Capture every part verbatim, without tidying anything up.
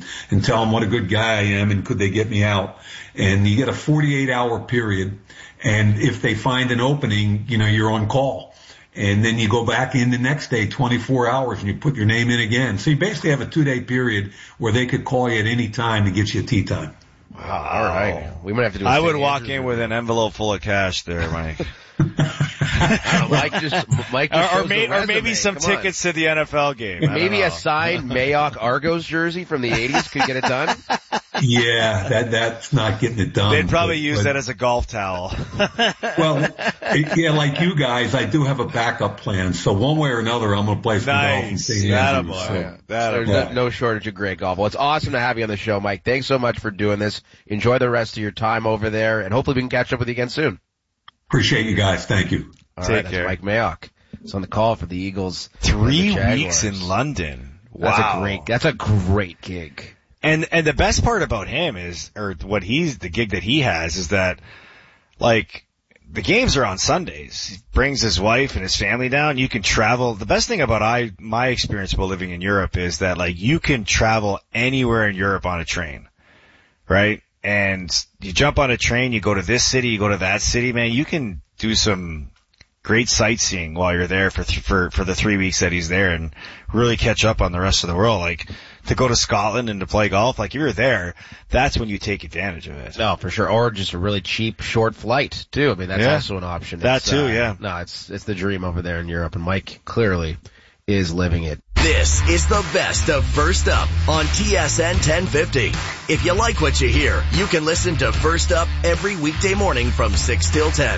and, and tell them what a good guy I am and could they get me out. And you get a forty-eight hour period. And if they find an opening, you know, you're on call. And then you go back in the next day, twenty-four hours, and you put your name in again. So you basically have a two-day period where they could call you at any time to get you a tea time. Wow. All right. We might have to do a I would walk in with an envelope full of cash there, Mike. Mike just, Mike just or, or, may, or maybe some Come tickets on. to the N F L game. Maybe a signed Mayock Argos jersey from the eighties could get it done. Yeah, that that's not getting it done. They'd probably but, use but, that as a golf towel. Well, yeah, like you guys, I do have a backup plan. So one way or another, I'm going to play some nice. golf and see That you. so, yeah. There's no, no shortage of great golf. Well, it's awesome to have you on the show, Mike. Thanks so much for doing this. Enjoy the rest of your time over there, and hopefully we can catch up with you again soon. Appreciate you guys. Thank you. All Take right, care. that's Mike Mayock. It's on the call for the Eagles. Three the weeks in London. Wow. That's a great, that's a great gig. And, and the best part about him is, or what he's, the gig that he has is that, like, the games are on Sundays. He brings his wife and his family down. You can travel. The best thing about I, my experience about living in Europe is that, like, you can travel anywhere in Europe on a train. Right? And you jump on a train, you go to this city, you go to that city, man, you can do some great sightseeing while you're there for, th- for, for the three weeks that he's there and really catch up on the rest of the world. Like, to go to Scotland and to play golf, like, if you're there, that's when you take advantage of it. No, for sure. Or just a really cheap, short flight, too. I mean, that's yeah. also an option. That it's, too, uh, yeah. No, it's, it's the dream over there in Europe, and Mike clearly is living it. This is the best of First Up on T S N ten fifty. If you like what you hear, you can listen to First Up every weekday morning from six till ten.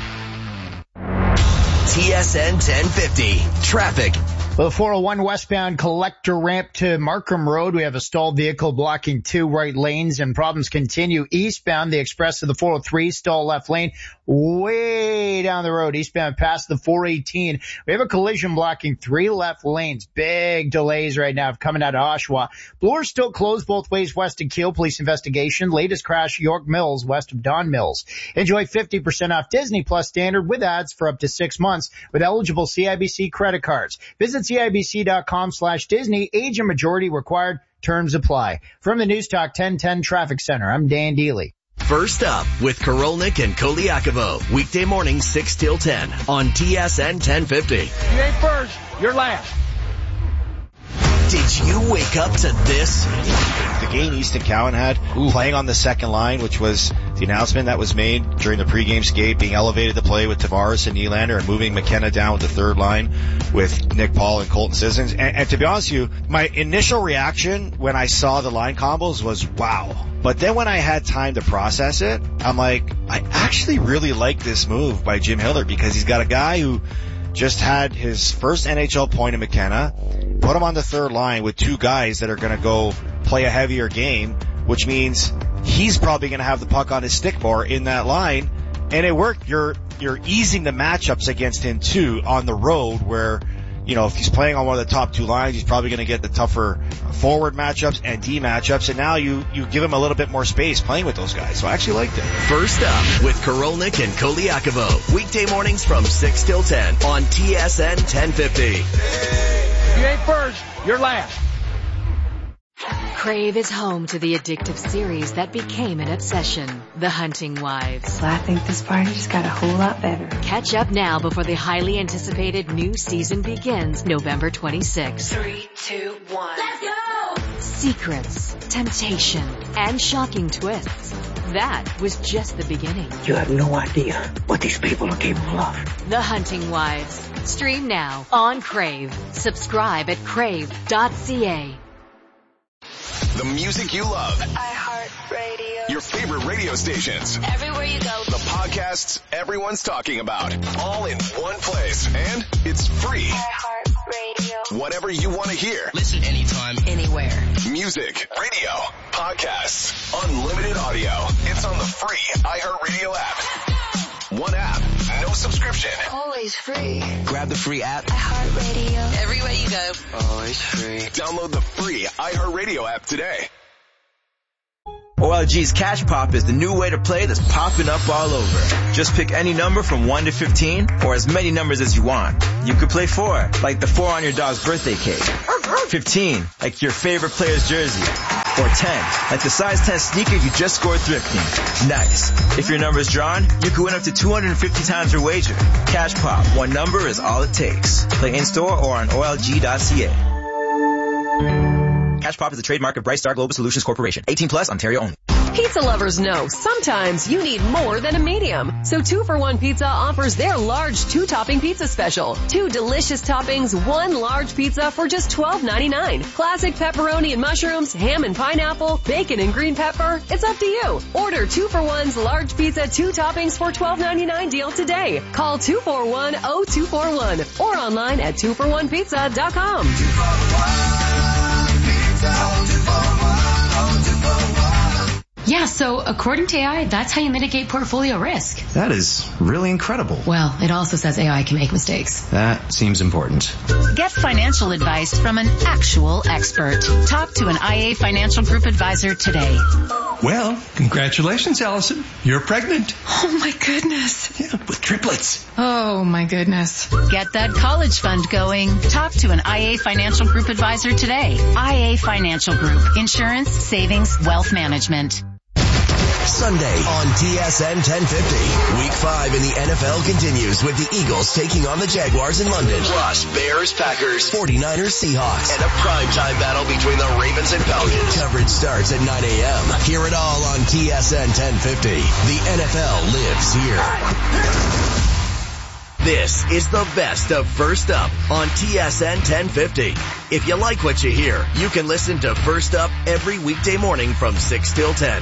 T S N ten fifty. Traffic. Well, the four oh one westbound collector ramp to Markham Road. We have a stalled vehicle blocking two right lanes, and problems continue eastbound. The express to the four oh three, stall left lane way down the road, eastbound past the four eighteen. We have a collision blocking three left lanes. Big delays right now coming out of Oshawa. Bloor still closed both ways west of Kiel. Police investigation. Latest crash, York Mills, west of Don Mills. Enjoy fifty percent off Disney Plus Standard with ads for up to six months with eligible C I B C credit cards. Visit CIBC.com slash Disney. Age and majority required. Terms apply. From the News Talk ten ten Traffic Center, I'm Dan Deely. First Up with Korolnik and Koliakovo. Weekday morning six till ten on T S N ten fifty. You ain't first, you're last. Did you wake up to this? The game Easton Cowan had, Ooh. playing on the second line, which was the announcement that was made during the pregame skate, being elevated to play with Tavares and Nylander and moving McKenna down with the third line with Nick Paul and Colton Sissons. And, and to be honest with you, my initial reaction when I saw the line combos was wow. But then when I had time to process it, I'm like, I actually really like this move by Jim Hiller because he's got a guy who just had his first N H L point in McKenna, put him on the third line with two guys that are going to go play a heavier game, which means he's probably going to have the puck on his stick more in that line. And it worked. You're, you're easing the matchups against him too on the road where, you know, if he's playing on one of the top two lines, he's probably going to get the tougher forward matchups and D matchups. And now you, you give him a little bit more space playing with those guys. So I actually liked it. First Up with Korolnik and Koliakovo. Weekday mornings from six till ten on T S N ten fifty. You ain't first, you're last. Crave is home to the addictive series that became an obsession, The Hunting Wives. Well, I think this party just got a whole lot better. Catch up now before the highly anticipated new season begins November twenty-sixth. Three, two, one. Let's go! Secrets, temptation, and shocking twists. That was just the beginning. You have no idea what these people are capable of. The Hunting Wives. Stream now on Crave. Subscribe at crave dot c a. The music you love. iHeartRadio. Your favorite radio stations. Everywhere you go. The podcasts everyone's talking about. All in one place. And it's free. iHeartRadio. Whatever you want to hear. Listen anytime, anywhere. Music, radio, podcasts, unlimited audio. It's on the free iHeartRadio app. One app, no subscription. Always free. grab the free app. iHeartRadio. Everywhere you go. Always free. Download the free iHeartRadio app today. O L G's Cash Pop is the new way to play that's popping up all over. Just pick any number from one to fifteen or as many numbers as you want. You could play four, like the four on your dog's birthday cake. fifteen, like your favorite player's jersey. Or ten, like the size ten sneaker you just scored thrifting. Nice. If your number is drawn, you can win up to two hundred fifty times your wager. Cash Pop, one number is all it takes. Play in-store or on O L G dot C A. Cash Pop is a trademark of Bright Star Global Solutions Corporation. eighteen plus, Ontario only. Pizza lovers know sometimes you need more than a medium. So Two for One Pizza offers their large two-topping pizza special. Two delicious toppings, one large pizza for just twelve ninety-nine. Classic pepperoni and mushrooms, ham and pineapple, bacon and green pepper. It's up to you. Order Two for One's large pizza, two toppings for twelve ninety-nine deal today. Call two four one, oh two four one or online at two for one pizza dot com. Yeah, so according to A I, that's how you mitigate portfolio risk. That is really incredible. Well, it also says A I can make mistakes. That seems important. Get financial advice from an actual expert. Talk to an I A Financial Group advisor today. Well, congratulations, Allison. You're pregnant. Oh my goodness. Yeah, with triplets. Oh my goodness. Get that college fund going. Talk to an I A Financial Group advisor today. I A Financial Group. Insurance, savings, wealth management. Sunday on T S N ten fifty. Week five in the N F L continues with the Eagles taking on the Jaguars in London. Plus Bears, Packers, forty-niners, Seahawks, and a primetime battle between the Ravens and Falcons. Coverage starts at nine a.m. Hear it all on T S N ten fifty. The N F L lives here. This is the best of First Up on T S N ten fifty. If you like what you hear, you can listen to First Up every weekday morning from six till ten.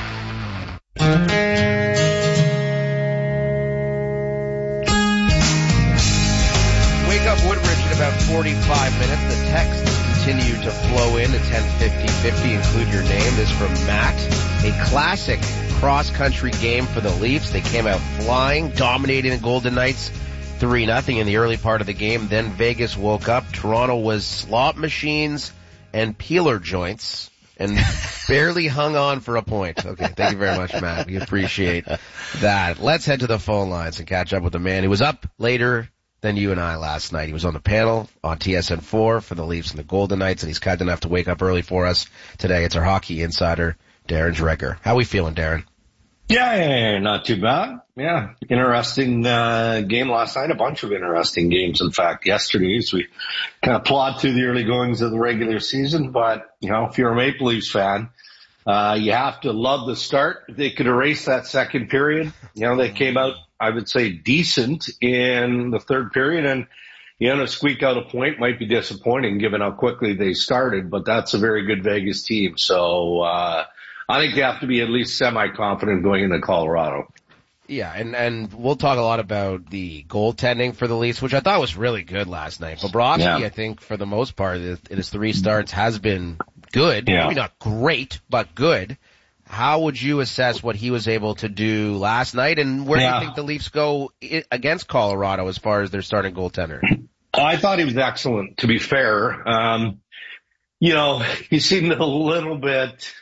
Wake Up Woodbridge in about forty-five minutes. The texts continue to flow in to ten fifty fifty. Include your name. This from Matt. A classic cross-country game for the Leafs. They came out flying, dominating the Golden Knights three nothing in the early part of the game. Then Vegas woke up. Toronto was slot machines and peeler joints and barely hung on for a point. Okay, thank you very much, Matt. We appreciate that. Let's head to the phone lines and catch up with the man who was up later than you and I last night. He was on the panel on T S N four for the Leafs and the Golden Knights, and he's kind enough to wake up early for us today. It's our hockey insider, Darren Dreger. How are we feeling, Darren? Yeah, yeah, yeah, not too bad. Yeah, interesting uh, game last night. A bunch of interesting games, in fact, yesterday as we kind of plod through the early goings of the regular season. But, you know, if you're a Maple Leafs fan, uh, you have to love the start. They could erase that second period. You know, they came out, I would say, decent in the third period. And, you know, to squeak out a point might be disappointing given how quickly they started. But that's a very good Vegas team. So, uh, I think you have to be at least semi-confident going into Colorado. Yeah, and, and we'll talk a lot about the goaltending for the Leafs, which I thought was really good last night. Bobrovsky, yeah. I think, for the most part, in his three starts has been good. Yeah. Maybe not great, but good. How would you assess what he was able to do last night, and where yeah. do you think the Leafs go against Colorado as far as their starting goaltender? I thought he was excellent, to be fair. Um, you know, he seemed a little bit...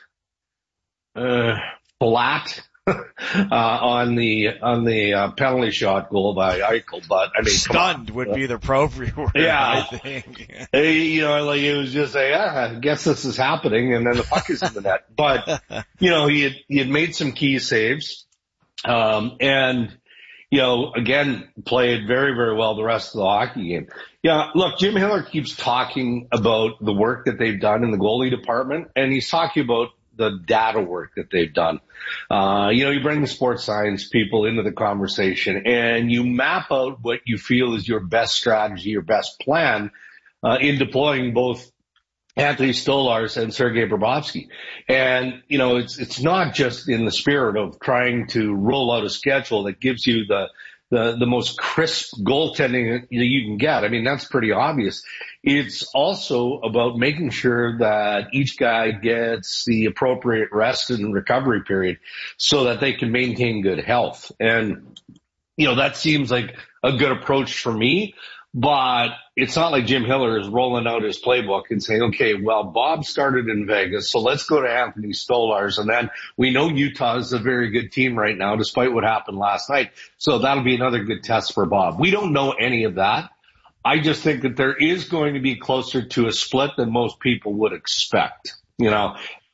Uh, flat uh, on the on the uh, penalty shot goal by Eichel, but I mean, stunned would be the appropriate word. Yeah, I think. Hey, you know, like it was just like, yeah, I guess this is happening, and then the puck is in the net. But you know, he had he had made some key saves, um, and you know, again, played very very well the rest of the hockey game. Yeah, look, Jim Hiller keeps talking about the work that they've done in the goalie department, and he's talking about the data work that they've done. Uh, you know, you bring the sports science people into the conversation and you map out what you feel is your best strategy, your best plan, uh, in deploying both Anthony Stolarz and Sergei Bobrovsky. And, you know, it's, it's not just in the spirit of trying to roll out a schedule that gives you the, the, the most crisp goaltending that you can get. I mean, that's pretty obvious. It's also about making sure that each guy gets the appropriate rest and recovery period so that they can maintain good health. And, you know, that seems like a good approach for me, but it's not like Jim Hiller is rolling out his playbook and saying, okay, well, Bob started in Vegas, so let's go to Anthony Stolarz. And then we know Utah is a very good team right now, despite what happened last night. So that'll be another good test for Bob. We don't know any of that. I just think that there is going to be closer to a split than most people would expect. You know,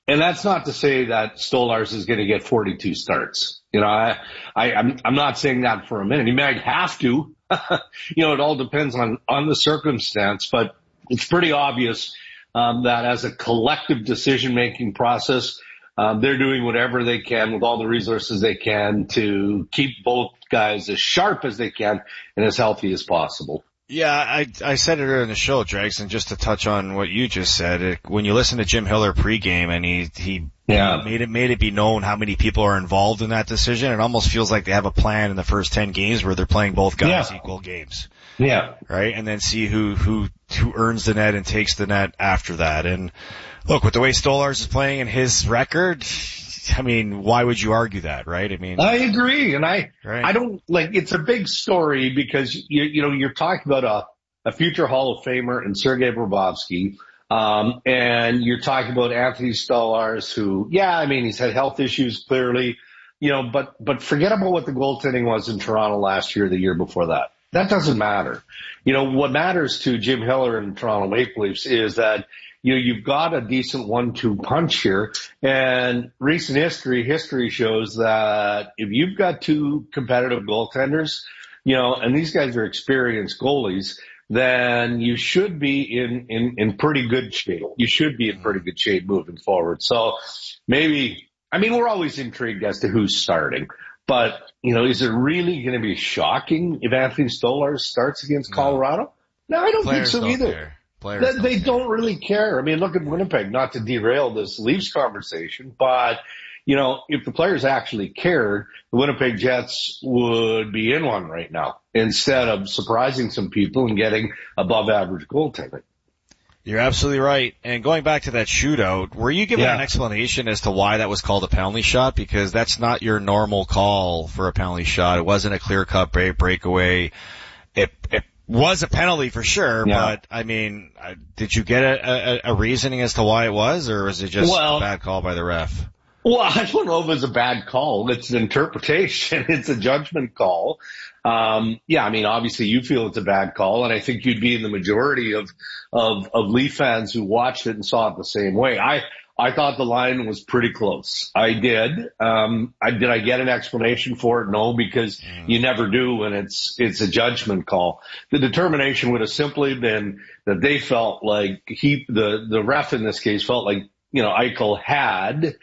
and that's not to say that Stolarz is going to get forty-two starts. You know, I, I, I'm, I'm not saying that for a minute. He might have to. You know, it all depends on, on the circumstance, but it's pretty obvious um, that as a collective decision-making process, um, they're doing whatever they can with all the resources they can to keep both guys as sharp as they can and as healthy as possible. Yeah, I I said it earlier in the show, Dregs, and just to touch on what you just said, it, when you listen to Jim Hiller pregame and he he yeah. made it made it be known how many people are involved in that decision, it almost feels like they have a plan in the first ten games where they're playing both guys yeah. equal games. Yeah. Right? And then see who who who earns the net and takes the net after that. And look, with the way Stolarz is playing and his record, I mean, why would you argue that, right? I mean, I agree, and I, right? I don't like. It's a big story because you, you know, you're talking about a, a future Hall of Famer in Sergei Bobrovsky, um, and you're talking about Anthony Stolarz, who, yeah, I mean, he's had health issues clearly, you know, but but forget about what the goaltending was in Toronto last year, the year before that. That doesn't matter. You know, what matters to Jim Hiller and Toronto Maple Leafs is that, you know, you've got a decent one two punch here, and recent history, history shows that if you've got two competitive goaltenders, you know, and these guys are experienced goalies, then you should be in, in, in pretty good shape. You should be in pretty good shape moving forward. So maybe, I mean, we're always intrigued as to who's starting, but, you know, is it really going to be shocking if Anthony Stolarz starts against Colorado? No, I don't Players think so don't either. Care. They, don't, they don't really care. I mean, look at Winnipeg, not to derail this Leafs conversation, but, you know, if the players actually cared, the Winnipeg Jets would be in one right now instead of surprising some people and getting above average goaltending. You're absolutely right. And going back to that shootout, were you given yeah. an explanation as to why that was called a penalty shot? Because that's not your normal call for a penalty shot. It wasn't a clear-cut break, breakaway. It, it was a penalty for sure, yeah. but, I mean, did you get a, a, a reasoning as to why it was, or was it just well, a bad call by the ref? Well, I don't know if it's a bad call. It's an interpretation. It's a judgment call. Um, yeah, I mean, obviously you feel it's a bad call, and I think you'd be in the majority of, of, of Leaf fans who watched it and saw it the same way. I, I thought the line was pretty close. I did. Um, I, did I get an explanation for it? No, because mm. you never do when it's, it's a judgment call. The determination would have simply been that they felt like he, the, the ref in this case felt like, you know, Eichel had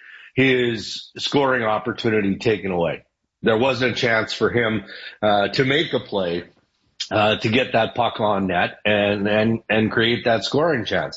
his scoring opportunity taken away. There wasn't a chance for him, uh, to make a play, uh, to get that puck on net and, and, and create that scoring chance.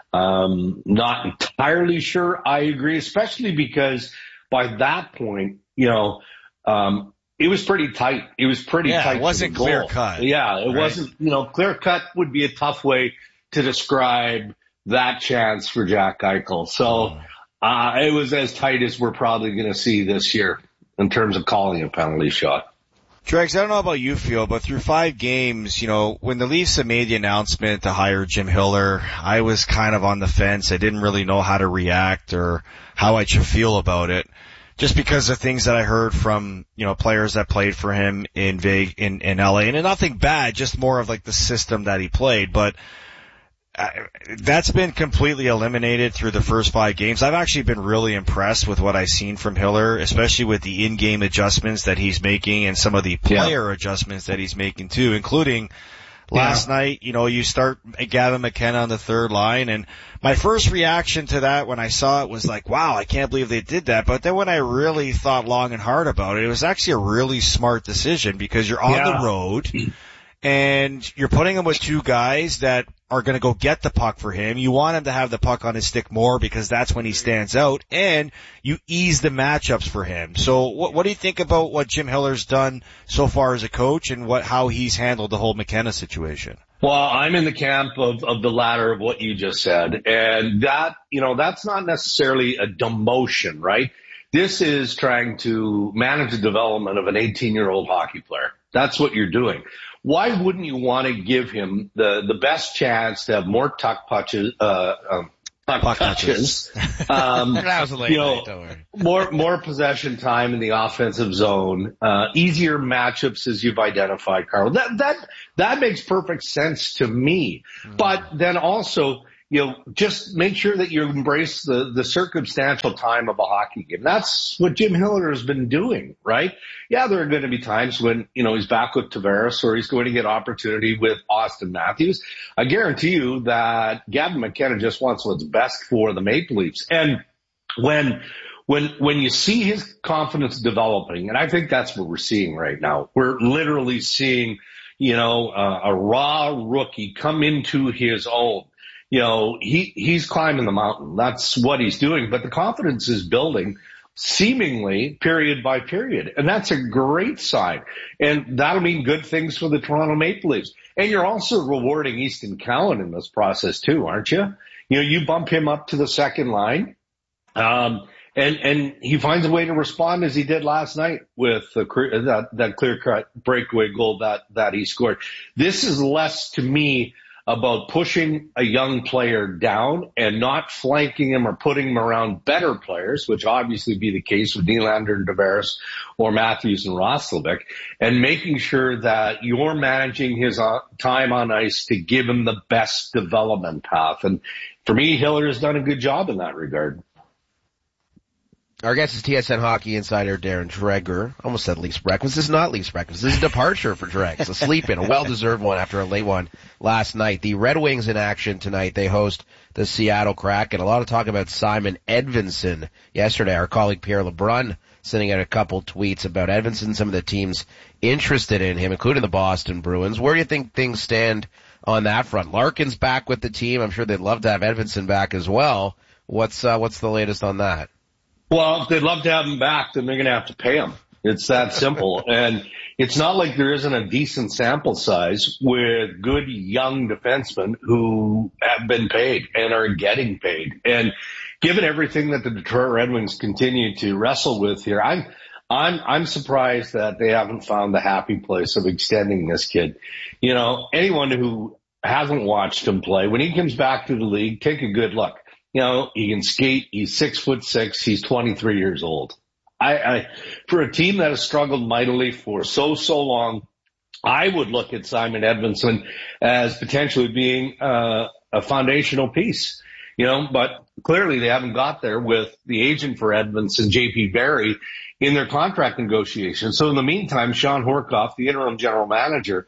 Um, not entirely sure I agree, especially because by that point, you know, um, it was pretty tight. It was pretty yeah, tight. It wasn't clear cut. Yeah, it right? wasn't, you know, clear cut would be a tough way to describe that chance for Jack Eichel. So, uh, it was as tight as we're probably going to see this year in terms of calling a penalty shot. Dregs, I don't know about you, Phil, but through five games, you know, when the Leafs had made the announcement to hire Jim Hiller, I was kind of on the fence. I didn't really know how to react or how I should feel about it, just because of things that I heard from, you know, players that played for him in Vegas, in, in L A, and nothing bad, just more of like the system that he played. But Uh, that's been completely eliminated through the first five games. I've actually been really impressed with what I've seen from Hiller, especially with the in-game adjustments that he's making and some of the player yeah. adjustments that he's making too, including last yeah. night, you know, you start Gavin McKenna on the third line, and my first reaction to that when I saw it was like, wow, I can't believe they did that. But then when I really thought long and hard about it, it was actually a really smart decision because you're on yeah. the road and you're putting him with two guys that are going to go get the puck for him. You want him to have the puck on his stick more because that's when he stands out, and you ease the matchups for him. So what, what do you think about what Jim Hiller's done so far as a coach and what how he's handled the whole McKenna situation? Well, I'm in the camp of, of the latter of what you just said. And that, you know, that's not necessarily a demotion, right? This is trying to manage the development of an eighteen-year-old hockey player. That's what you're doing. Why wouldn't you want to give him the, the best chance to have more tuck punches, uh, um, tuck touches, um, that was a late you know, night, don't worry. more, more possession time in the offensive zone, uh, easier matchups as you've identified, Carl. That, that, that makes perfect sense to me. Mm. But then also, you know, just make sure that you embrace the, the circumstantial time of a hockey game. That's what Jim Hiller has been doing, right? Yeah, there are going to be times when, you know, he's back with Tavares or he's going to get opportunity with Austin Matthews. I guarantee you that Gavin McKenna just wants what's best for the Maple Leafs. And when, when, when you see his confidence developing, and I think that's what we're seeing right now, we're literally seeing, you know, uh, a raw rookie come into his own. You know, he, he's climbing the mountain. That's what he's doing. But the confidence is building seemingly period by period. And that's a great sign. And that'll mean good things for the Toronto Maple Leafs. And you're also rewarding Easton Cowan in this process too, aren't you? You know, you bump him up to the second line. Um, and, and he finds a way to respond as he did last night with the, that, that clear-cut breakaway goal that, that he scored. This is less to me about pushing a young player down and not flanking him or putting him around better players, which obviously be the case with Nylander and Tavares or Matthews and Roslovic, and making sure that you're managing his time on ice to give him the best development path. And for me, Hiller has done a good job in that regard. Our guest is T S N Hockey Insider Darren Dreger. Almost said Leafs breakfast. This is not Leafs breakfast. This is a departure for Dregs. A sleep-in, a well-deserved one after a late one last night. The Red Wings in action tonight. They host the Seattle Kraken. A lot of talk about Simon Edvinsson yesterday. Our colleague Pierre LeBrun sending out a couple tweets about Edvinsson, some of the teams interested in him, including the Boston Bruins. Where do you think things stand on that front? Larkin's back with the team. I'm sure they'd love to have Edvinsson back as well. What's uh, what's the latest on that? Well, if they'd love to have him back, then they're going to have to pay him. It's that simple. And it's not like there isn't a decent sample size with good young defensemen who have been paid and are getting paid. And given everything that the Detroit Red Wings continue to wrestle with here, I'm, I'm, I'm surprised that they haven't found the happy place of extending this kid. You know, anyone who hasn't watched him play, when he comes back to the league, take a good look. You know, he can skate. He's six foot six. He's twenty-three years old. I, I, for a team that has struggled mightily for so, so long, I would look at Simon Edvinsson as potentially being uh, a foundational piece, you know, but clearly they haven't got there with the agent for Edvinsson, J P Barry, in their contract negotiations. So in the meantime, Sean Horkoff, the interim general manager,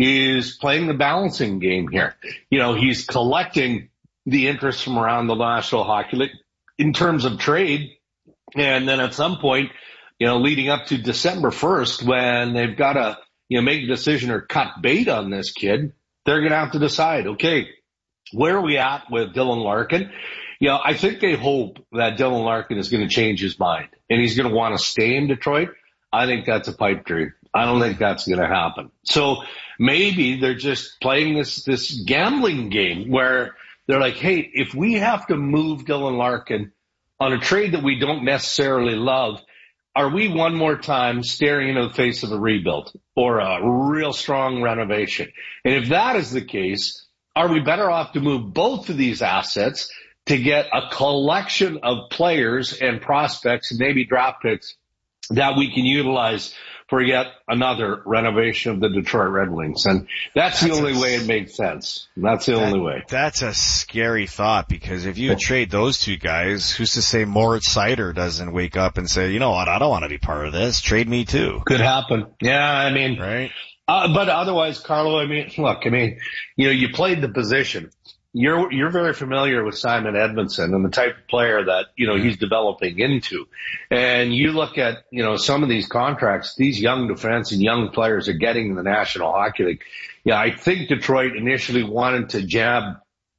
is playing the balancing game here. You know, he's collecting the interest from around the National Hockey League in terms of trade. And then at some point, you know, leading up to December first, when they've got to, you know, make a decision or cut bait on this kid, they're going to have to decide, okay, where are we at with Dylan Larkin? You know, I think they hope that Dylan Larkin is going to change his mind and he's going to want to stay in Detroit. I think that's a pipe dream. I don't think that's going to happen. So maybe they're just playing this, this gambling game where they're like, hey, if we have to move Dylan Larkin on a trade that we don't necessarily love, are we one more time staring into the face of a rebuild or a real strong renovation? And if that is the case, are we better off to move both of these assets to get a collection of players and prospects and maybe draft picks that we can utilize for yet another renovation of the Detroit Red Wings? And that's, that's the only a, way it makes sense. That's the that, only way. That's a scary thought, because if you trade those two guys, who's to say Moritz Seider doesn't wake up and say, you know what, I don't want to be part of this. Trade me too. Could happen. Yeah, I mean, right. Uh, but otherwise, Carlo, I mean, look, I mean, you know, you played the position. You're, you're very familiar with Simon Edvinsson and the type of player that, you know, he's developing into. And you look at, you know, some of these contracts, these young defense and young players are getting in the National Hockey League. Yeah, I think Detroit initially wanted to jab,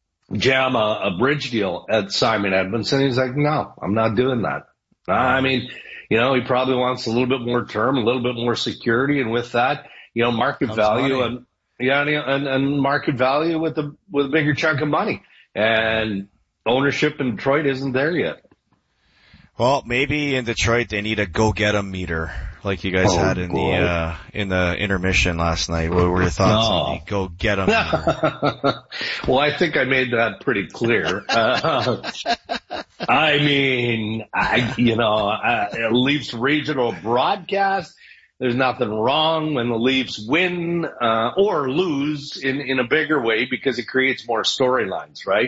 jam a, a bridge deal at Simon Edvinsson. He's like, no, I'm not doing that. I mean, you know, he probably wants a little bit more term, a little bit more security. And with that, you know, market Comes value money. and, Yeah, and, and market value with a with a bigger chunk of money, and ownership in Detroit isn't there yet. Well, maybe in Detroit they need a go get 'em meter, like you guys oh, had in boy. the uh, in the intermission last night. What were your thoughts no. on the go get 'em meter? Well, I think I made that pretty clear. Uh, I mean, I you know, uh, Leafs regional broadcast. There's nothing wrong when the Leafs win uh, or lose in, in a bigger way, because it creates more storylines, right?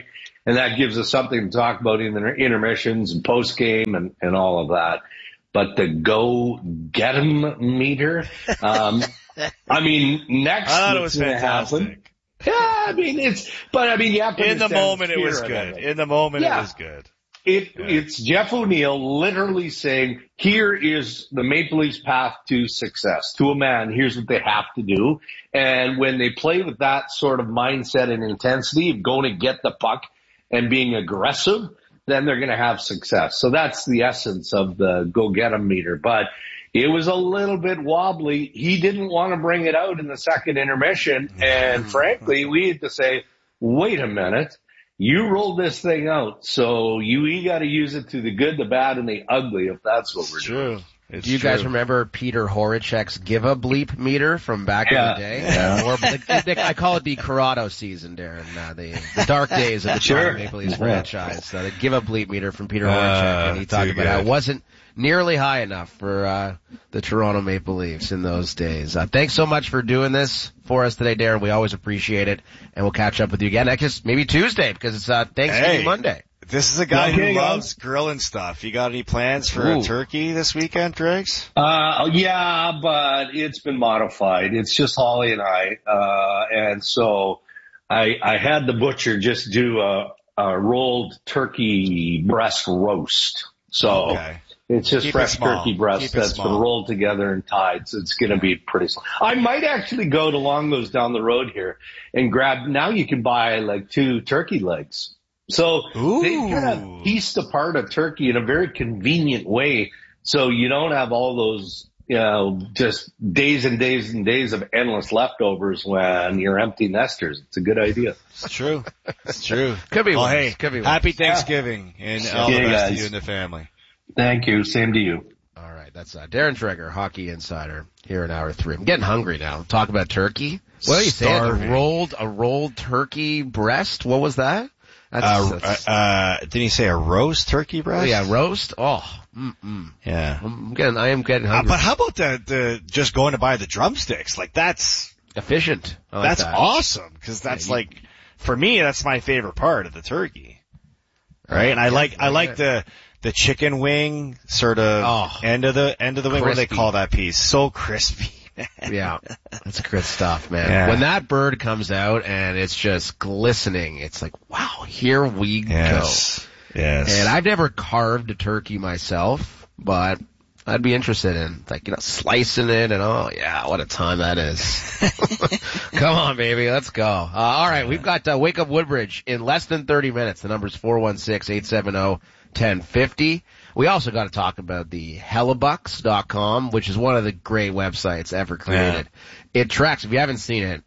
and that gives us something to talk about in the intermissions and post game and, and all of that. But the go get 'em meter, um, I mean, next I thought it was fantastic. Happen. Yeah, I mean, it's, but I mean, you have to in the moment it was good. It. In the moment yeah. it was good. It, yeah. It's Jeff O'Neill literally saying, here is the Maple Leafs path to success. To a man, here's what they have to do. And when they play with that sort of mindset and intensity of going to get the puck and being aggressive, then they're going to have success. So that's the essence of the go get 'em meter. But it was a little bit wobbly. He didn't want to bring it out in the second intermission. And frankly, we had to say, wait a minute. You rolled this thing out, so you, you got to use it to the good, the bad, and the ugly if that's what we're true. doing. It's Do you true. guys remember Peter Horacek's give a bleep meter from back yeah. in the day? Yeah. Or the, the, I call it the Corrado season, Darren. Uh, the, the dark days of the sure. Toronto Maple Leafs franchise. So the give a bleep meter from Peter Horacek, uh, and he talked about how it wasn't nearly high enough for uh the Toronto Maple Leafs in those days. Uh, thanks so much for doing this for us today, Darren. We always appreciate it, and we'll catch up with you again next maybe Tuesday because it's uh, Thanksgiving hey, Monday. This is a guy okay, who loves grilling stuff. You got any plans for Ooh. a turkey this weekend, Driggs? Uh, yeah, but it's been modified. It's just Holly and I, uh, and so I I had the butcher just do a, a rolled turkey breast roast. So. Okay. It's just Keep fresh it small. turkey breast Keep it that's small. been rolled together and tied, so it's going to be pretty small. I might actually go to Longo's down the road here and grab, now you can buy like two turkey legs. So Ooh. they kind of pieced apart a turkey in a very convenient way, so you don't have all those, you know, just days and days and days of endless leftovers when you're empty nesters. It's a good idea. It's true. It's true. Could be well, worse. hey, Could be worse. happy Thanksgiving and all Yeah, the best guys. to you and the family. Thank you. Same to you. All right, that's uh, Darren Dreger, Hockey Insider, here in hour three. I'm getting hungry now. Talk about turkey. What are you saying? A rolled, a rolled turkey breast? What was that? That's, Uh, that's, uh, uh, didn't he say a roast turkey breast? oh, yeah, roast. Oh, mm-mm. Yeah. I'm getting, I am getting Uh, hungry. but how about the, the, just going to buy the drumsticks? Like that's, Efficient. I like that's that. awesome. Cause that's Yeah, you- like, for me, that's my favorite part of the turkey. Right? And I Yeah, like, I yeah. like the, the chicken wing sort of Oh, end of the, end of the wing. What do they crispy. call that piece? So crispy. Yeah, that's good stuff, man. Yeah. When that bird comes out and it's just glistening, it's like, wow, here we Yes. go. Yes. And I've never carved a turkey myself, but I'd be interested in, like, you know, slicing it and, oh, yeah, what a time that is. Come on, baby, let's go. Uh, all right, we've got uh, Wake Up Woodbridge in less than thirty minutes. The number's four one six, eight seven zero, one oh five oh. We also got to talk about the hellebucks dot com, which is one of the great websites ever created. Yeah. It tracks, if you haven't seen it,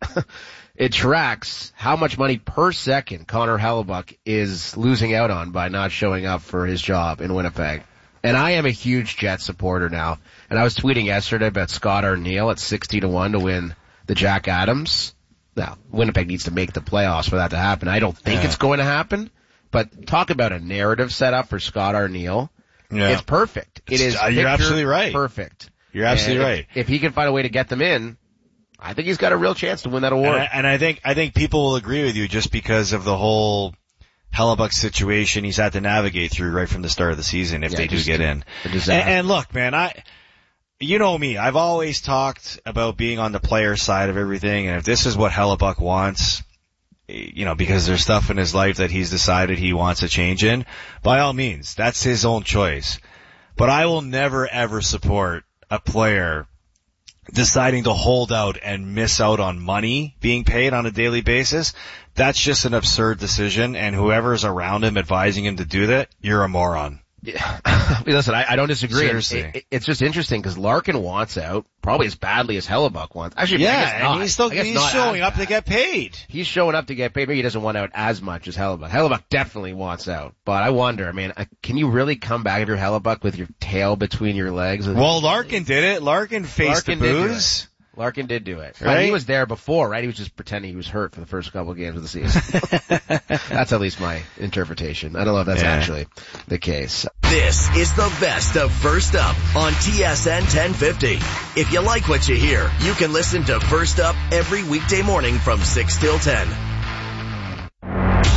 it tracks how much money per second Connor Hellebuck is losing out on by not showing up for his job in Winnipeg. And I am a huge Jet supporter now. And I was tweeting yesterday about Scott Arniel at sixty to one to win the Jack Adams. Now, Winnipeg needs to make the playoffs for that to happen. I don't think yeah. it's going to happen. But talk about a narrative setup for Scott Arniel. Yeah. It's perfect. It is uh, you're absolutely right. Perfect. You're absolutely and right. If, if he can find a way to get them in, I think he's got a real chance to win that award. And I, and I think I think people will agree with you just because of the whole Hellebuck situation he's had to navigate through right from the start of the season if yeah, they do get in. And, and look, man, I you know me, I've always talked about being on the player side of everything, and if this is what Hellebuck wants, you know, because there's stuff in his life that he's decided he wants a change in, by all means, that's his own choice. But I will never ever support a player deciding to hold out and miss out on money being paid on a daily basis. That's just an absurd decision, and whoever's around him advising him to do that, you're a moron. Yeah. I mean, listen, I, I don't disagree. Seriously. It, it, it's just interesting because Larkin wants out probably as badly as Hellebuck wants. Actually, yeah, I guess not. and he's still I guess he's not showing as up bad. to get paid. He's showing up to get paid. Maybe he doesn't want out as much as Hellebuck. Hellebuck definitely wants out, but I wonder. I mean, can you really come back if you're Hellebuck with your tail between your legs? Well, Larkin did it. Larkin faced Larkin the did do booze. it. Larkin did do it. Right? But he was there before, right? He was just pretending he was hurt for the first couple of games of the season. That's at least my interpretation. I don't know if that's yeah. actually the case. This is the best of First Up on T S N ten fifty. If you like what you hear, you can listen to First Up every weekday morning from six till ten.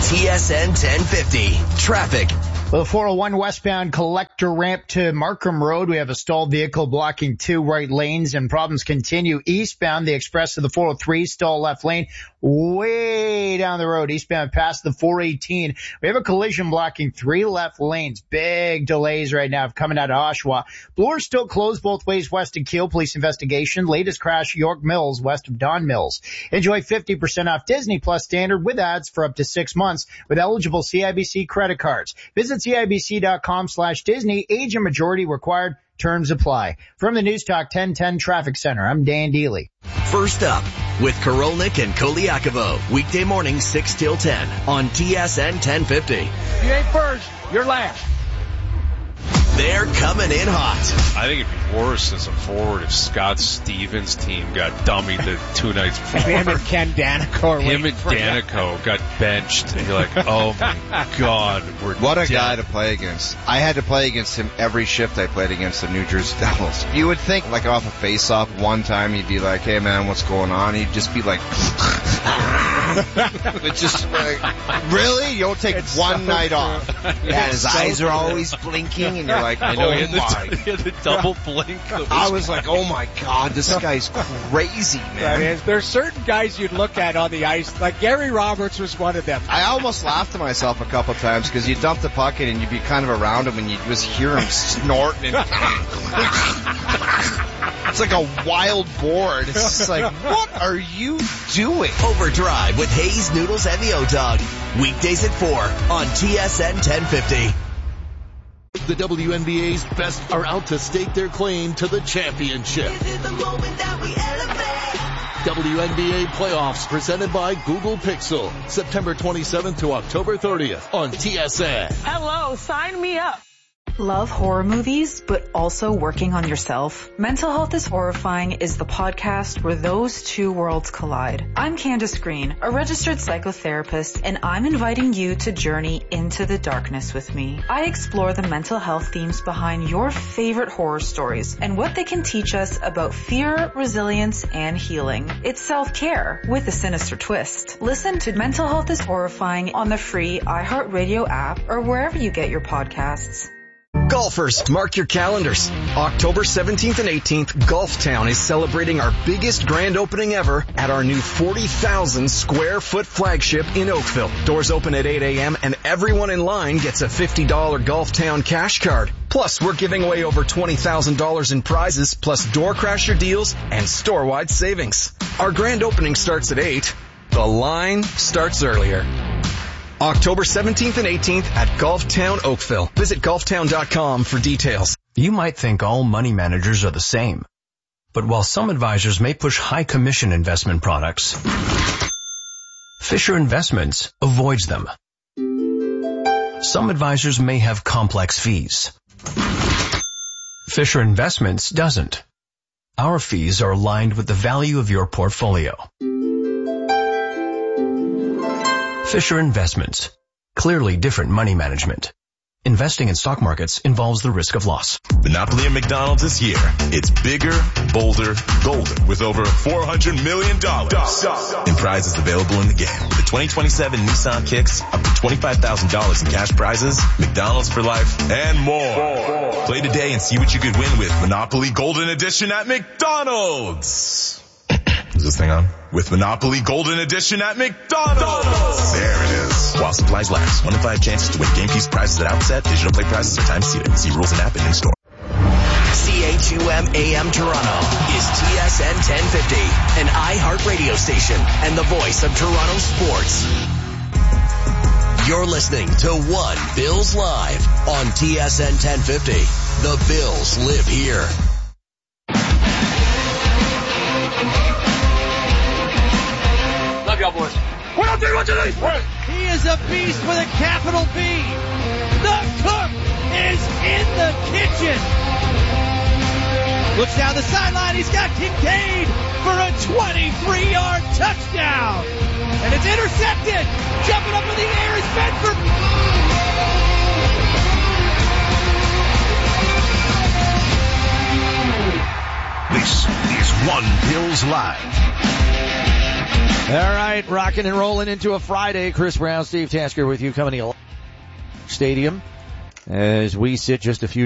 T S N ten fifty. Traffic. Well, the four oh one westbound collector ramp to Markham Road, we have a stalled vehicle blocking two right lanes, and problems continue eastbound. The express of the four oh three, stall left lane, way down the road, eastbound past the four eighteen. We have a collision blocking three left lanes. Big delays right now coming out of Oshawa. Bloor still closed both ways west of Kiel. Police investigation. Latest crash, York Mills, west of Don Mills. Enjoy fifty percent off Disney Plus Standard with ads for up to six months with eligible C I B C credit cards. Visit C I B C dot com slash Disney. Age and majority required. Terms apply. From the News Talk ten ten Traffic Center, I'm Dan Deely. First up with Korolnik and Koliakovo. Weekday morning six till ten on T S N ten fifty. If you ain't first, you're last. They're coming in hot. I think it'd be worse as a forward if Scott Stevens' team got dummied the two nights before. Him and Ken Danico. Him and Danico got benched. And you're like, oh my God, we're What a dead. guy to play against. I had to play against him every shift I played against the New Jersey Devils. You would think, like, off a face-off one time, you'd be like, hey, man, what's going on? He'd just be like... It's just like, really? You don't take it's one so night off. Yeah, his so eyes are always blinking, and you're like, I know, oh he had, my. the, he had the double blink. Was I was like, oh my God, this guy's crazy, man. I mean, there's certain guys you'd look at on the ice, like Gary Roberts was one of them. I almost laughed to myself a couple times because you dump the puck in and you'd be kind of around him and you'd just hear him snorting. And it's like a wild boar. It's just like, what are you doing? Overdrive with Hayes, Noodles, and the O-Dog. Weekdays at four on T S N ten fifty. The W N B A's best are out to stake their claim to the championship. This is the moment that we elevate. W N B A playoffs presented by Google Pixel. September twenty-seventh to October thirtieth on T S N. Hello, sign me up. Love horror movies, but also working on yourself? Mental Health is Horrifying is the podcast where those two worlds collide. I'm Candace Green, a registered psychotherapist, and I'm inviting you to journey into the darkness with me. I explore the mental health themes behind your favorite horror stories and what they can teach us about fear, resilience, and healing. It's self-care with a sinister twist. Listen to Mental Health is Horrifying on the free iHeartRadio app or wherever you get your podcasts. Golfers, mark your calendars. October seventeenth and eighteenth, Golftown is celebrating our biggest grand opening ever at our new forty thousand square foot flagship in Oakville. Doors open at eight a.m. and everyone in line gets a fifty dollars Golftown cash card. Plus, we're giving away over twenty thousand dollars in prizes, plus door crasher deals and store-wide savings. Our grand opening starts at eight. The line starts earlier. October seventeenth and eighteenth at Golftown Oakville. Visit golftown dot com for details. You might think all money managers are the same. But while some advisors may push high commission investment products, Fisher Investments avoids them. Some advisors may have complex fees. Fisher Investments doesn't. Our fees are aligned with the value of your portfolio. Fisher Investments. Clearly different money management. Investing in stock markets involves the risk of loss. Monopoly at McDonald's is here. It's bigger, bolder, golden with over four hundred million dollars in prizes available in the game. The twenty twenty-seven Nissan Kicks, up to twenty-five thousand dollars in cash prizes, McDonald's for life, and more. Play today and see what you could win with Monopoly Golden Edition at McDonald's. Is this thing on? With Monopoly Golden Edition at McDonald's. There it is. While supplies last. One in five chances to win game piece prizes at outset. Digital play prizes are time seated. See rules and app and in store. C H U M A M Toronto is T S N ten fifty, an iHeart radio station and the voice of Toronto sports. You're listening to One Bills Live on T S N ten fifty. The Bills live here. Love y'all boys. One, two, three, one, two, three. Right. He is a beast with a capital B. The cook is in the kitchen. Looks down the sideline. He's got Kincaid for a twenty-three yard touchdown. And it's intercepted. Jumping up in the air is Bedford. This is One Bills Live. right, rocking and rolling into a Friday. Chris Brown, Steve Tasker with you coming to Stadium as we sit just a few